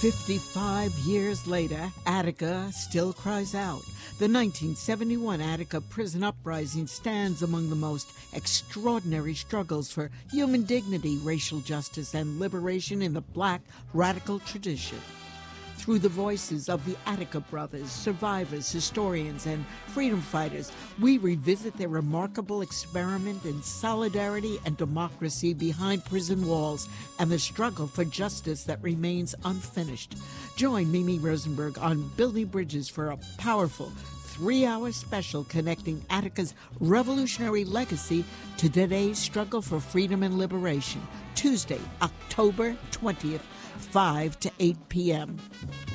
55 years later, Attica still cries out. The 1971 Attica prison uprising stands among the most extraordinary struggles for human dignity, racial justice, and liberation in the Black radical tradition. Through the voices of the Attica brothers, survivors, historians, and freedom fighters, we revisit their remarkable experiment in solidarity and democracy behind prison walls and the struggle for justice that remains unfinished. Join Mimi Rosenberg on Building Bridges for a powerful 3-hour special connecting Attica's revolutionary legacy to today's struggle for freedom and liberation. Tuesday, October 20th, 5 to 8 p.m.